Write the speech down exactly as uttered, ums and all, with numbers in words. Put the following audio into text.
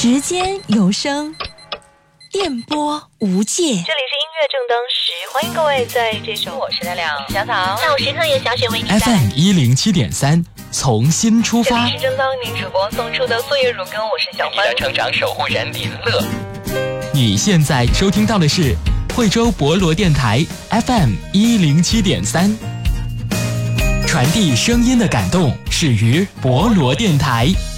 时间有声，电波无界。这里是音乐正当时，欢迎各位在这首我是亮亮小草下午时刻由小雪为你带来 F M 一零七点三，从心出发。 这里是正当您主播送出的岁月如歌，我是小欢。 你的成长守护人林乐。 你现在收听到的是惠州博罗电台 F M 一零七点三，传递声音的感动，始于博罗电台。